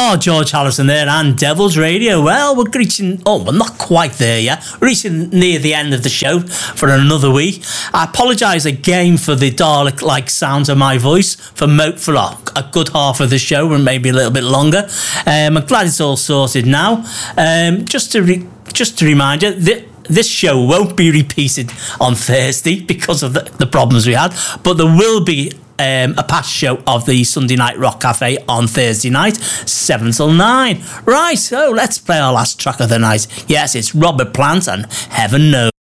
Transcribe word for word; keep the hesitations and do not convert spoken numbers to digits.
Oh, George Harrison there and Devil's Radio. Well, we're reaching, oh, we're not quite there yet. We're reaching near the end of the show for another week. I apologise again for the Dalek-like sounds of my voice for, mo- for a, a good half of the show and maybe a little bit longer. Um, I'm glad it's all sorted now. Um, just to re- just to remind you, th- this show won't be repeated on Thursday because of the, the problems we had, but there will be Um, a past show of the Sunday Night Rock Cafe on Thursday night, seven till nine. Right, so let's play our last track of the night. Yes, it's Robert Plant and Heaven Knows.